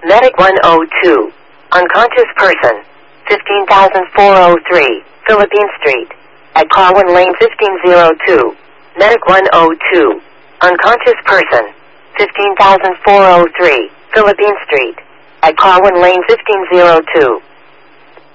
Medic 102. Unconscious person. 15,403, Philippine Street. At Carwin Lane 1502. Medic 102. Unconscious person. 15,403, Philippine Street. At Carwin Lane 1502.